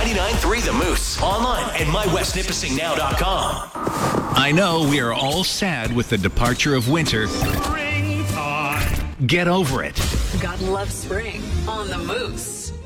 99.3 The Moose. Online at mywestnipissingnow.com. I know we are all sad with the departure of winter. Get over it. God loves spring on The Moose.